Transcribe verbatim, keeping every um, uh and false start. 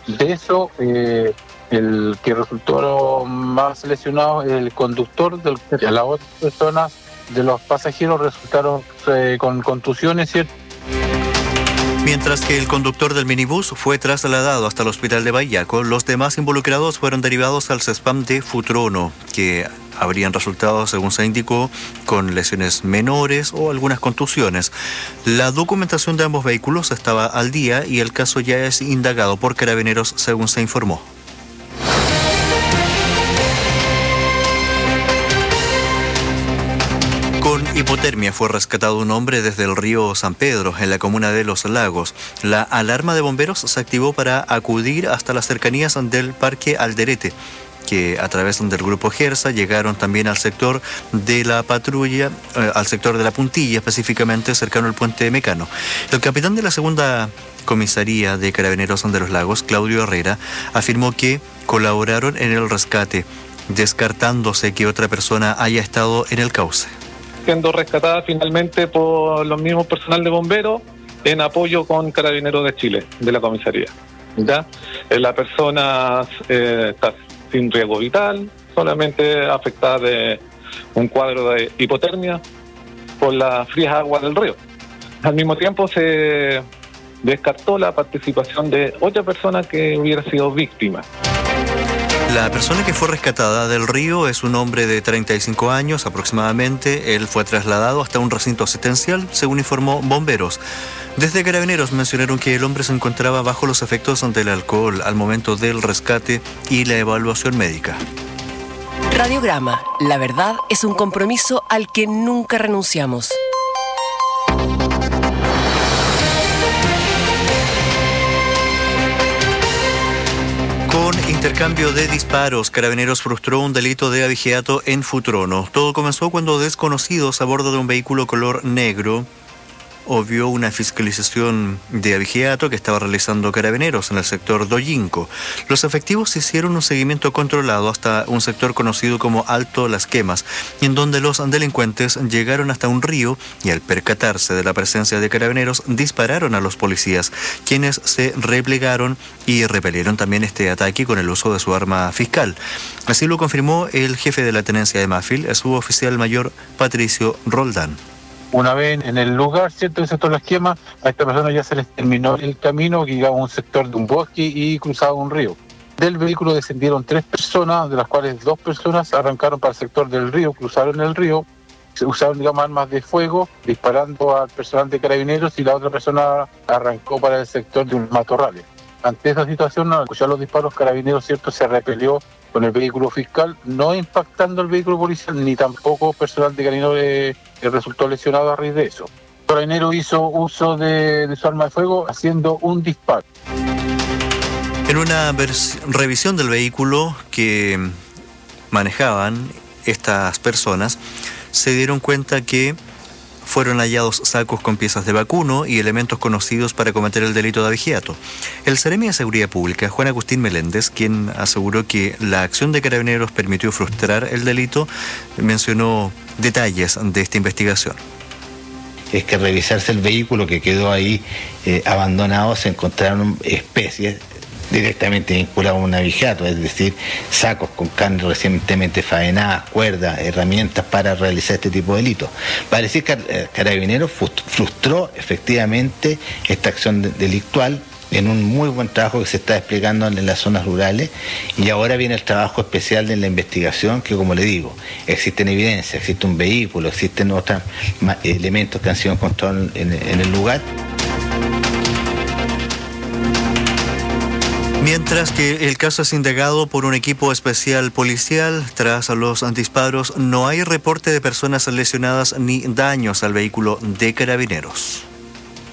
De eso, eh, el que resultó más lesionado, el conductor, del, a las otras personas de los pasajeros resultaron eh, con contusiones, ¿cierto? Mientras que el conductor del minibús fue trasladado hasta el hospital de Bahiaco, los demás involucrados fueron derivados al CESPAM de Futrono, que habrían resultado, según se indicó, con lesiones menores o algunas contusiones. La documentación de ambos vehículos estaba al día y el caso ya es indagado por Carabineros, según se informó. Con hipotermia fue rescatado un hombre desde el río San Pedro, en la comuna de Los Lagos. La alarma de bomberos se activó para acudir hasta las cercanías del Parque Alderete, que a través del grupo Gersa llegaron también al sector de la patrulla, eh, al sector de la Puntilla, específicamente cercano al puente Mecano. El capitán de la segunda comisaría de Carabineros de Los Lagos, Claudio Herrera, afirmó que colaboraron en el rescate, descartándose que otra persona haya estado en el cauce. Siendo rescatada finalmente por los mismos personal de bomberos en apoyo con Carabineros de Chile, de la comisaría. ¿Ya? La persona eh, está sin riesgo vital, solamente afectada de un cuadro de hipotermia por las frías aguas del río. Al mismo tiempo se descartó la participación de otra persona que hubiera sido víctima. La persona que fue rescatada del río es un hombre de treinta y cinco años aproximadamente. Él fue trasladado hasta un recinto asistencial, según informó Bomberos. Desde Carabineros mencionaron que el hombre se encontraba bajo los efectos del alcohol al momento del rescate y la evaluación médica. Radiograma. La verdad es un compromiso al que nunca renunciamos. Con intercambio de disparos, Carabineros frustró un delito de abigeato en Futrono. Todo comenzó cuando desconocidos a bordo de un vehículo color negro obvió una fiscalización de abigeato que estaba realizando Carabineros en el sector Doyinco. Los efectivos hicieron un seguimiento controlado hasta un sector conocido como Alto Las Quemas, en donde los delincuentes llegaron hasta un río y al percatarse de la presencia de Carabineros dispararon a los policías, quienes se replegaron y repelieron también este ataque con el uso de su arma fiscal. Así lo confirmó el jefe de la tenencia de Mafil, el suboficial mayor Patricio Roldán. Una vez en el lugar, ¿cierto?, el sector de Las Quemas, a esta persona ya se les terminó el camino, que llegaba a un sector de un bosque y cruzaba un río. Del vehículo descendieron tres personas, de las cuales dos personas arrancaron para el sector del río, cruzaron el río, se usaron, digamos, armas de fuego, disparando al personal de Carabineros, y la otra persona arrancó para el sector de un matorrales. Ante esa situación, al escuchar los disparos, Carabineros, cierto, se repelió con el vehículo fiscal, no impactando el vehículo policial, ni tampoco personal de Carabineros eh, resultó lesionado a raíz de eso. Carabineros hizo uso de, de su arma de fuego haciendo un disparo. En una revisión del vehículo que manejaban estas personas, se dieron cuenta que fueron hallados sacos con piezas de vacuno y elementos conocidos para cometer el delito de abigeato. El Seremi de Seguridad Pública, Juan Agustín Meléndez, quien aseguró que la acción de Carabineros permitió frustrar el delito, mencionó detalles de esta investigación. Es que revisarse el vehículo que quedó ahí eh, abandonado, se encontraron especies directamente vinculadas a un abigeato, es decir, sacos con carne recientemente faenadas, cuerdas, herramientas para realizar este tipo de delitos. Para decir que Carabineros frustró efectivamente esta acción delictual en un muy buen trabajo que se está desplegando en las zonas rurales, y ahora viene el trabajo especial de la investigación, que, como le digo, existen evidencias, existe un vehículo, existen otros elementos que han sido encontrados en, en el lugar. Mientras que el caso es indagado por un equipo especial policial, tras los disparos no hay reporte de personas lesionadas ni daños al vehículo de Carabineros.